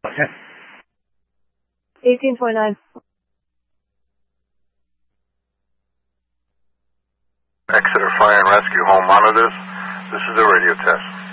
1849. Exeter Fire and Rescue Home Monitors. This is the radio test.